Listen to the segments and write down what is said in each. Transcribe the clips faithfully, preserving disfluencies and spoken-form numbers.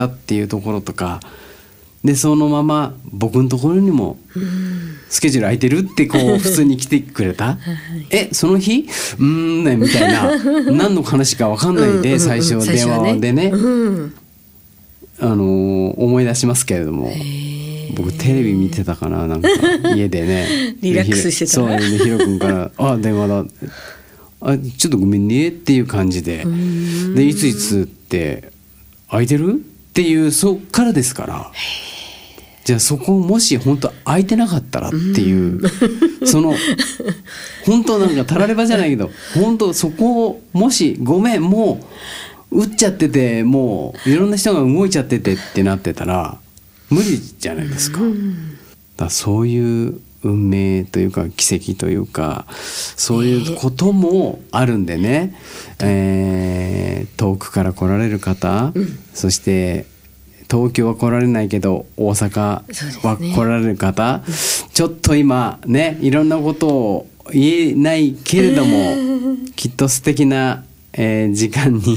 っていうところとかで、そのまま僕のところにもスケジュール空いてるってこう普通に来てくれたえその日うーんねみたいな何の話か分かんないで最初電話でね、あの思い出しますけれども、僕テレビ見てたかな、なんか家でねリラックスしてた。 そうでヒロ君からあ電話だあちょっとごめんねっていう感じで、でいついつって空いてるっていうそっからですから、じゃあそこもし本当空いてなかったらっていう、その本当なんかたらればじゃないけど本当そこをもしごめんもう打っちゃっててもういろんな人が動いちゃっててってなってたら無理じゃないですか。だからそういう運命というか奇跡というかそういうこともあるんでね、えー、遠くから来られる方、うん、そして東京は来られないけど大阪は来られる方、ね、ちょっと今ねいろんなことを言えないけれども、えー、きっと素敵な、えー、時間に、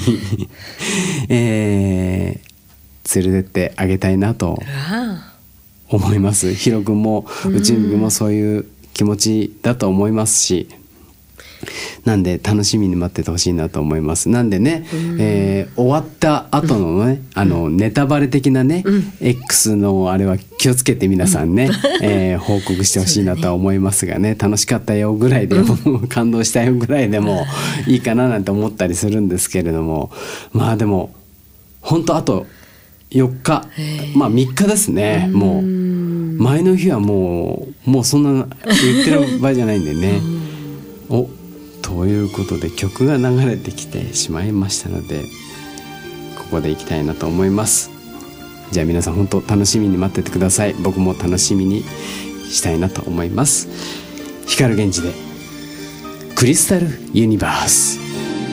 えー、連れてってあげたいなと思います。ヒロ君も内海君もそういう気持ちだと思いますし、なんで楽しみに待っててほしいなと思います。なんでね、えー、終わった後のね、あのネタバレ的なね、うん、X のあれは気をつけて皆さんね、うんえー、報告してほしいなとは思いますがね、楽しかったよぐらいでも、うん、感動したよぐらいでもいいかななんて思ったりするんですけれども、まあでも本当あとよっか、まあみっかですね。もう前の日はもうもうそんな言ってる場合じゃないんでね。おということで曲が流れてきてしまいましたのでここでいきたいなと思います。じゃあ皆さん本当楽しみに待っててください。僕も楽しみにしたいなと思います。光源氏でクリスタルユニバース。